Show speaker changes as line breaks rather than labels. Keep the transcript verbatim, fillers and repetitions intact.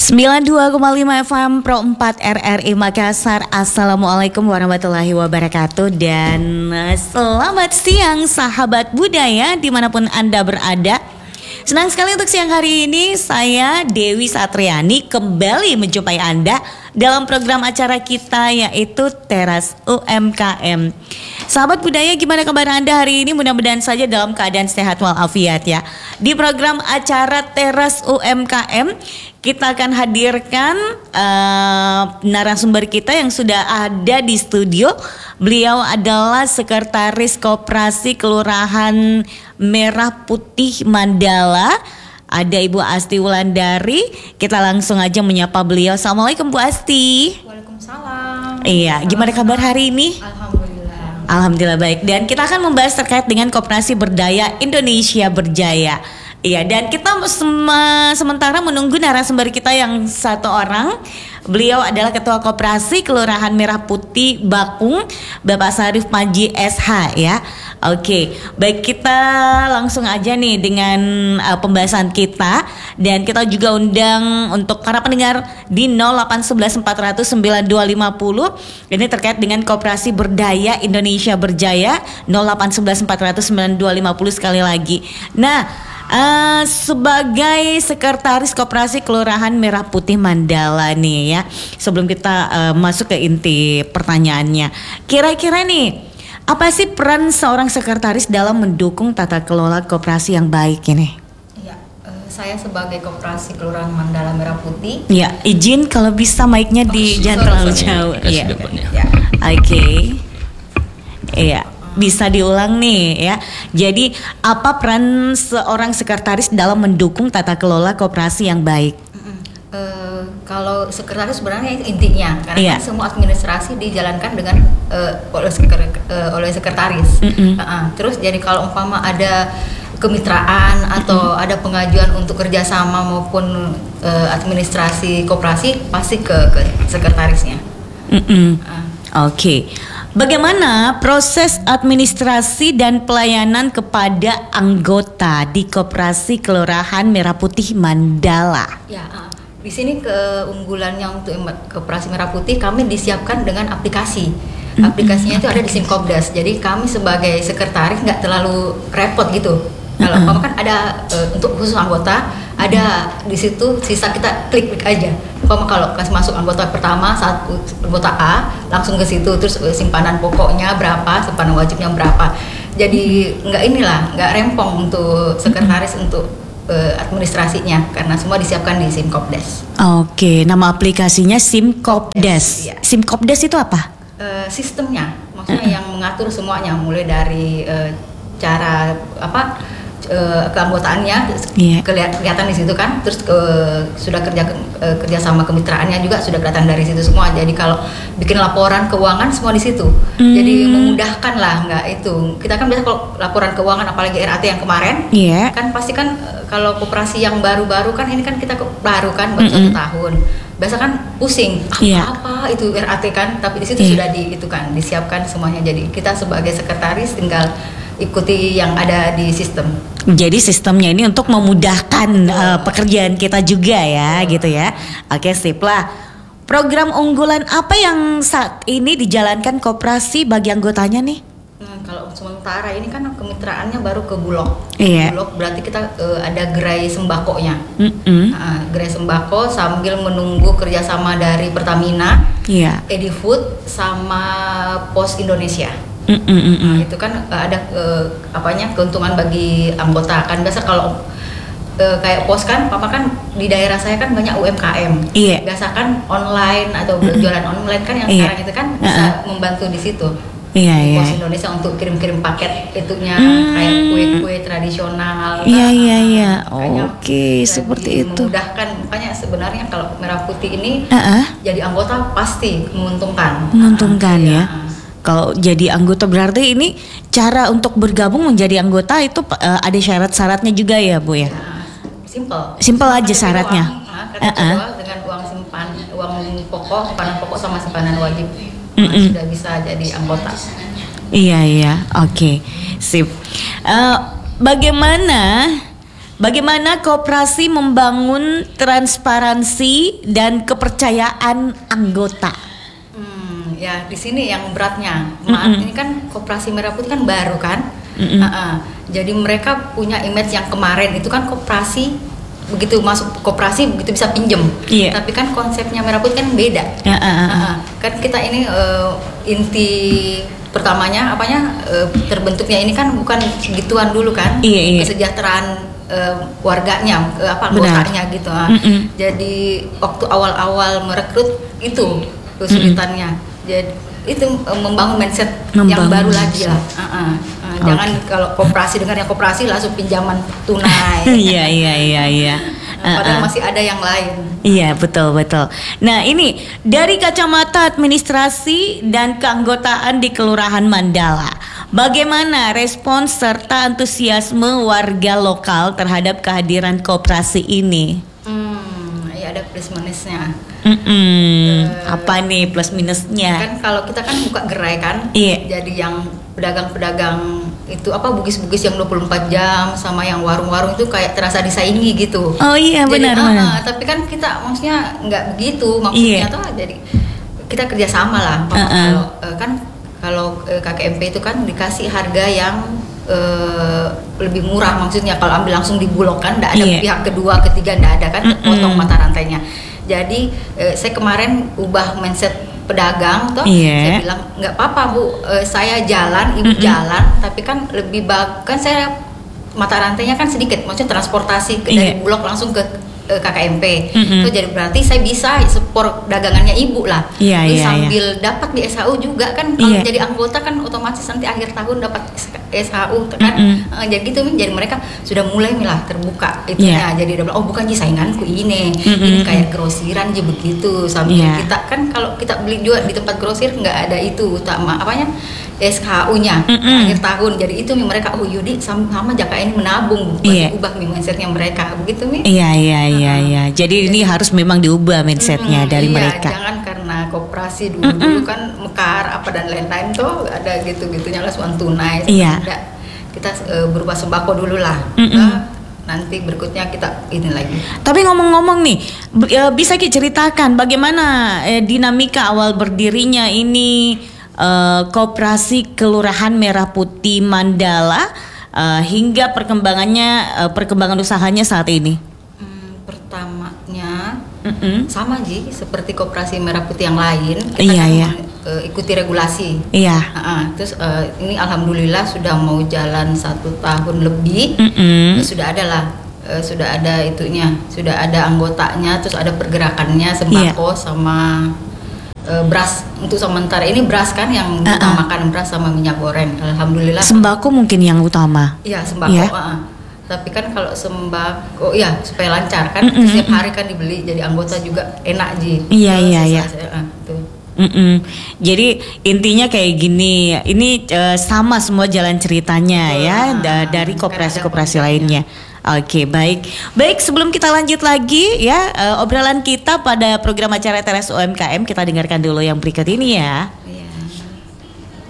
sembilan puluh dua koma lima F M Pro empat R R I Makassar. Assalamualaikum warahmatullahi wabarakatuh. Dan selamat siang sahabat budaya dimanapun Anda berada. Senang sekali untuk siang hari ini saya Dewi Satriani kembali menjumpai Anda dalam program acara kita yaitu Teras U M K M. Sahabat budaya, gimana kabar Anda hari ini? Mudah-mudahan saja dalam keadaan sehat walafiat ya. Di program acara Teras U M K M kita akan hadirkan uh, narasumber kita yang sudah ada di studio. Beliau adalah Sekretaris Koperasi Kelurahan Merah Putih Mandala. Ada Ibu Asti Wulandari. Kita langsung aja menyapa beliau. Assalamualaikum Bu Asti.
Waalaikumsalam.
Iya, gimana kabar hari ini?
Alhamdulillah.
Alhamdulillah baik. Dan kita akan membahas terkait dengan Koperasi Berdaya Indonesia Berjaya. Iya, dan kita sem- sementara menunggu narasumber kita yang satu orang. Beliau adalah Ketua Koperasi Kelurahan Merah Putih Bakung, Bapak Sarif Maji S H ya. Oke, baik, kita langsung aja nih dengan uh, pembahasan kita. Dan kita juga undang untuk para pendengar di nol delapan satu satu empat nol nol sembilan dua lima nol. Ini terkait dengan Koperasi Berdaya Indonesia Berjaya nol delapan satu satu empat nol nol sembilan dua lima nol sekali lagi. Nah, Uh, sebagai Sekretaris Koperasi Kelurahan Merah Putih Mandala nih ya, sebelum kita uh, masuk ke inti pertanyaannya, kira-kira nih apa sih peran seorang sekretaris dalam mendukung tata kelola koperasi yang baik ini?
Ya, uh, saya sebagai Koperasi Kelurahan Mandala Merah Putih.
Ya, izin kalau bisa mic-nya di
Oh,
jangan
sorry,
terlalu
sorry.
jauh. Iya.
Ya.
Oke. Iya. Bisa diulang nih ya. Jadi apa peran seorang sekretaris dalam mendukung tata kelola koperasi yang baik?
Uh, kalau sekretaris sebenarnya itu intinya, karena
Iya.
kan semua administrasi dijalankan dengan uh, oleh, sekre, uh, oleh sekretaris.
Mm-mm.
Uh-uh. Terus jadi kalau umpama ada kemitraan atau Mm-mm. ada pengajuan untuk kerjasama maupun uh, administrasi koperasi pasti ke, ke sekretarisnya.
Mm-mm.
Uh.
Oke. Okay. Bagaimana proses administrasi dan pelayanan kepada anggota di Koperasi Kelurahan Merah Putih Mandala?
Ya, uh, di sini keunggulannya untuk Koperasi Merah Putih kami disiapkan dengan aplikasi. Aplikasinya itu ada di Simkopdas. Jadi kami sebagai sekretaris nggak terlalu repot gitu. Kalau uh-uh. kan ada uh, untuk khusus anggota, ada di situ sisa kita klik-klik aja. Umpama kalau kasih masuk anggota pertama satu anggota A langsung ke situ, terus simpanan pokoknya berapa, simpanan wajibnya berapa. Jadi nggak inilah, nggak rempong untuk sekretaris untuk uh, administrasinya karena semua disiapkan di Simkopdas.
Oke, nama aplikasinya Simkopdas.
Iya.
Simkopdas itu apa?
Uh, sistemnya, maksudnya yang mengatur semuanya, mulai dari uh, cara apa uh, keanggotaannya
yeah.
kelihatan di situ kan, terus uh, sudah kerja uh, kerjasama kemitraannya juga sudah kelihatan dari situ semua. Jadi kalau bikin laporan keuangan semua di situ, mm. jadi memudahkan lah, nggak itu. Kita kan biasa kalau laporan keuangan apalagi R A T yang kemarin,
yeah.
kan pasti kan uh, kalau koperasi yang baru-baru kan ini kan kita baru kan baru satu tahun. Biasa kan pusing apa,
yeah.
apa itu R A T kan, tapi di situ yeah. sudah di itu kan disiapkan semuanya. Jadi kita sebagai sekretaris tinggal ikuti yang ada di sistem.
Jadi sistemnya ini untuk memudahkan oh. uh, pekerjaan kita juga ya, oh. gitu ya. Oke, sip lah. Program unggulan apa yang saat ini dijalankan koperasi bagi anggotanya nih?
Hmm, kalau sementara ini kan kemitraannya baru ke Bulog.
Iya.
Bulog berarti kita uh, ada gerai sembakonya.
Mm-mm.
Nah, gerai sembako sambil menunggu kerjasama dari Pertamina,
yeah.
Edifood sama Pos Indonesia.
Mm-mm.
Nah, itu kan uh, ada uh, apanya keuntungan bagi anggota kan. Biasa kalau uh, kayak pos kan, papa kan di daerah saya kan banyak U M K M.
Iya.
Biasa kan online atau jualan online kan yang
iya.
sekarang itu kan bisa uh-uh. membantu di situ.
Iya, iya.
Pos Indonesia untuk kirim-kirim paket itunya
hmm.
kayak kue-kue tradisional.
Iya, iya, iya.
Oke,
okay, seperti itu.
Memudahkan, makanya sebenarnya kalau Merah Putih ini
uh-uh.
jadi anggota pasti menguntungkan.
Menguntungkan uh, ya.
ya.
Kalau jadi anggota berarti ini cara untuk bergabung menjadi anggota itu uh, ada syarat-syaratnya juga ya Bu ya?
Nah, simple.
Simple aja syaratnya.
Uang, nah, uh-uh. dengan uang simpan, uang pokok, simpanan pokok sama simpanan wajib nah, sudah bisa jadi anggota.
Iya iya, oke, okay. Sip. Uh, bagaimana bagaimana koperasi membangun transparansi dan kepercayaan anggota?
Hmm, ya di sini yang beratnya. Maaf,
Mm-mm.
ini kan Koperasi Merah Putih kan baru kan.
Mm-mm.
Uh-uh. Jadi mereka punya image yang kemarin itu kan koperasi begitu masuk koperasi begitu bisa pinjem.
Iya.
Tapi kan konsepnya Merah Putih kan beda.
Ya, uh, uh, uh.
Uh-uh. Kan kita ini uh, inti pertamanya apanya uh, terbentuknya ini kan bukan gituan dulu kan.
Iya, iya.
Kesejahteraan uh, warganya uh, apa
Benar.
anggotanya gitu. Uh.
Mm-mm.
Jadi waktu awal-awal merekrut itu kesulitannya. Jadi itu uh, membangun mindset
Membangun
yang baru lagi
mindset.
lah. Uh-uh. Uh,
Okay.
Jangan kalau koperasi dengarnya koperasi langsung pinjaman tunai.
Iya iya iya iya.
Padahal
Uh-uh.
masih ada yang lain.
Iya betul betul. Nah ini dari kacamata administrasi dan keanggotaan di Kelurahan Mandala, bagaimana respons serta antusiasme warga lokal terhadap kehadiran koperasi ini?
Hmm, ya ada plus minusnya.
Mm-mm. Apa nih plus minusnya?
Kan kalau kita kan buka gerai kan,
Iya.
jadi yang pedagang-pedagang itu apa bugis-bugis yang dua puluh empat jam sama yang warung-warung itu kayak terasa disaingi gitu.
Oh iya
Jadi,
benar
ah,
benar.
ah, tapi kan kita maksudnya nggak begitu maksudnya
Iya.
tuh jadi kita kerjasama lah.
Uh-uh.
Kalau eh, kan kalau eh, K K M P itu kan dikasih harga yang eh, lebih murah maksudnya kalau ambil langsung di Bulog kan nggak ada
Iya.
pihak kedua ketiga nggak ada kan
Mm-mm.
potong mata rantainya. Jadi eh, saya kemarin ubah mindset pedagang toh
Iya.
saya bilang nggak apa-apa Bu, eh, saya jalan ibu
Mm-mm.
jalan tapi kan lebih bagus kan saya mata rantainya kan sedikit maksudnya transportasi ke, dari
Iya.
Bulog langsung ke eh, K K M P
Mm-mm.
itu jadi berarti saya bisa support dagangannya ibu lah.
Iya,
Terus
iya,
sambil dapat di S H U juga kan kalau
Iya.
jadi anggota kan otomatis nanti akhir tahun dapat S H U kan.
Mm-mm.
Eh, jadi gitu jadi mereka sudah mulai lah terbuka itunya.
Iya.
Jadi udah bilang oh bukan ji sainganku ini.
Mm-mm.
Ini kayak grosiran ji begitu sambil
Iya.
kita kan kalau kita beli juga di tempat grosir nggak ada itu utama apanya S H U-nya
Mm-mm.
akhir tahun. Jadi itu Mi mereka oh Yudi sama, sama Jaka ini menabung
Iya.
ubah Mi mindsetnya mereka begitu Mi.
Iya iya iya iya. Jadi ini harus memang diubah mindsetnya
Mm-mm,
dari
iya,
mereka.
Jangan karena koperasi dulu dulu kan mekar apa dan lain-lain tuh ada gitu-gitunya langsung tunai.
Iya.
Tidak. Kita eh, berubah sembako dulu lah.
Mm-mm.
Nah, nanti berikutnya kita ini lagi.
Tapi ngomong-ngomong nih, b- eh, bisa Ki ceritakan bagaimana eh, dinamika awal berdirinya ini eh, Koperasi Kelurahan Merah Putih Mandala eh, hingga perkembangannya eh, perkembangan usahanya saat ini?
Hmm, pertamanya
Mm-mm.
sama Ji seperti Koperasi Merah Putih yang lain kita
Iya,
kan
iya.
eh, ikuti regulasi.
Iya.
Nah, terus eh, ini alhamdulillah sudah mau jalan satu tahun lebih.
Mm-mm.
Ya, sudah ada lah eh, sudah ada itunya sudah ada anggotanya terus ada pergerakannya sembako
Iya.
sama eh, beras untuk sementara ini beras kan yang
Uh-uh.
diutamakan beras sama minyak goreng alhamdulillah
Sembako mungkin yang utama.
iya sembako
Iya.
uh-uh. Tapi kan kalau sembako ya supaya lancar kan
Mm-mm.
setiap hari kan dibeli jadi anggota juga enak Ji.
Iya,
Terus
iya, iya.
saya- uh, tuh.
Mm-mm. Jadi intinya kayak gini, ini eh, sama semua jalan ceritanya
Betul.
ya
Ah,
da- dari
kan
koperasi-koperasi
ada
lainnya. Oke, baik. Baik, sebelum kita lanjut lagi ya eh, obrolan kita pada program acara Teras U M K M, kita dengarkan dulu yang berikut ini ya.